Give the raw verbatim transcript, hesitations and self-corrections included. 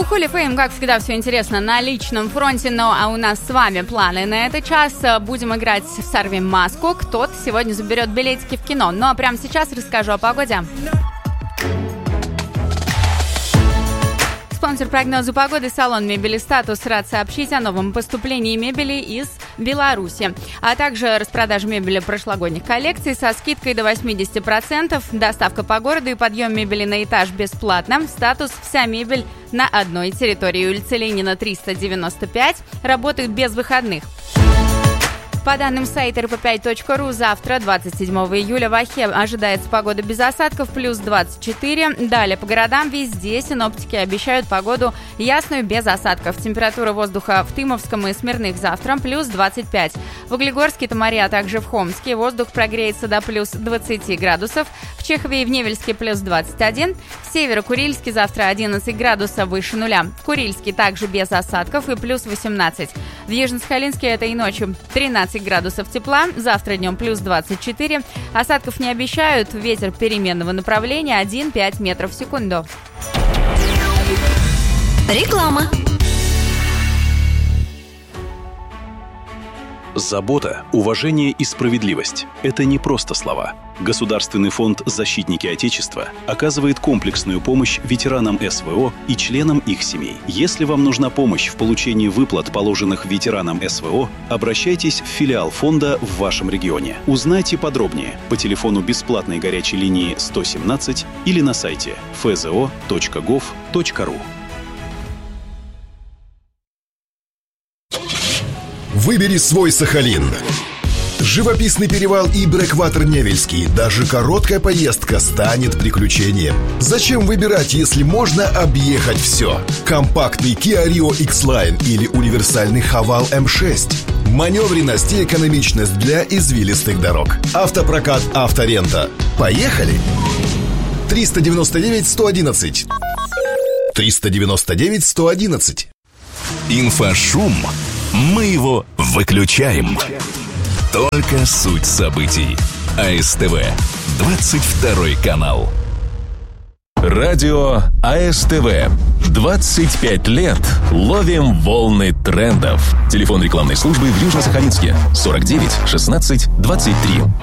Хули Фейм, как всегда, все интересно на личном фронте, но а у нас с вами планы на этот час. Будем играть в «Сорви маску». Кто-то сегодня заберет билетики в кино. Ну а прямо сейчас расскажу о погоде. Спонсор прогноза погоды — салон мебели «Статус» рад сообщить о новом поступлении мебели из Беларуси, а также распродаже мебели прошлогодних коллекций со скидкой до восемьдесят процентов, доставка по городу и подъем мебели на этаж бесплатно. «Статус» — вся мебель на одной территории. Улица Ленина, триста девяносто пять, работают без выходных. По данным сайта эр пэ пять точка ру, завтра, двадцать седьмого июля, в Ахе ожидается погода без осадков, плюс двадцать четыре. Далее по городам везде синоптики обещают погоду ясную, без осадков. Температура воздуха в Тымовском и Смирных завтра плюс двадцать пять. В Углегорске, Томаре, а также в Хомске воздух прогреется до плюс двадцать градусов. В Чехове и в Невельске плюс двадцать один. В Северо-Курильске завтра одиннадцать градусов выше нуля. В Курильске также без осадков и плюс восемнадцать. В Южно-Сахалинске этой ночью тринадцать градусов тепла, завтра днем плюс двадцать четыре. Осадков не обещают, ветер переменного направления один-пять метров в секунду. Реклама. Забота, уважение и справедливость – это не просто слова. Государственный фонд «Защитники Отечества» оказывает комплексную помощь ветеранам эс вэ о и членам их семей. Если вам нужна помощь в получении выплат, положенных ветеранам эс вэ о, обращайтесь в филиал фонда в вашем регионе. Узнайте подробнее по телефону бесплатной горячей линии сто семнадцать или на сайте эф зэ о точка гов точка ру. Выбери свой Сахалин. Живописный перевал и брэкватер Невельский. Даже короткая поездка станет приключением. Зачем выбирать, если можно объехать все? Компактный Kia Rio X-Line или универсальный Haval эм шесть. Маневренность и экономичность для извилистых дорог. Автопрокат «Авторента». Поехали! триста девяносто девять сто одиннадцать. триста девяносто девять сто одиннадцать. Инфошум. Мы его выключаем. Только суть событий. а эс тэ вэ. двадцать второй канал. Радио а эс тэ вэ. двадцать пять лет ловим волны трендов. Телефон рекламной службы в Южно-Сахалинске. сорок девять шестнадцать двадцать три.